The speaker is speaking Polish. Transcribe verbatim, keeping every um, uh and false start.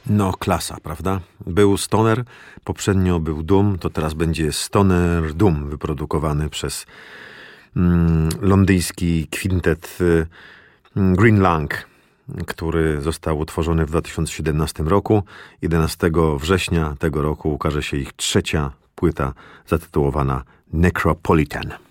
No, klasa, prawda? Był Stoner, poprzednio był Doom, to teraz będzie Stoner Doom wyprodukowany przez mm, londyński kwintet y, Green Lang, który został utworzony w dwa tysiące siedemnastym roku. jedenastego września tego roku ukaże się ich trzecia płyta zatytułowana Necropolitan.